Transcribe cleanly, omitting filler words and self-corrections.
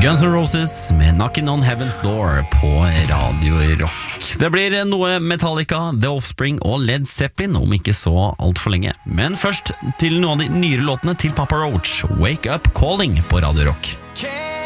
Guns N' Roses med Knockin' on Heaven's Door på Radio Rock. Det blir noe Metallica, The Offspring og Led Zeppelin om ikke så alt for lenge. Men først til noen av de nyere låtene til Papa Roach, Wake Up Calling på Radio Rock.